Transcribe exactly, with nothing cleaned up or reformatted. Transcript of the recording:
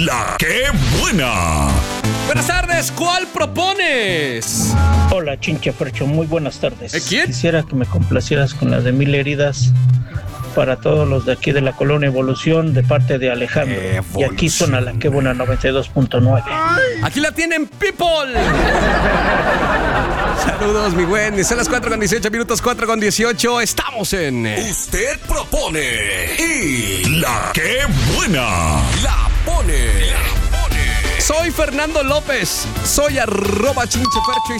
La que buena. Buenas tardes, ¿cuál propones? Hola, Chinche Fercho, muy buenas tardes. ¿Eh, quién? Quisiera que me complacieras con las de Mil Heridas para todos los de aquí de la Colonia Evolución, de parte de Alejandro. Evolución. Y aquí suena La que buena noventa y dos punto nueve. Aquí la tienen, people. Saludos, mi buen. Son las cuatro con dieciocho minutos, cuatro con dieciocho. Estamos en... Usted propone y la que buena la pone. Soy Fernando López. Soy arroba chinchefercho y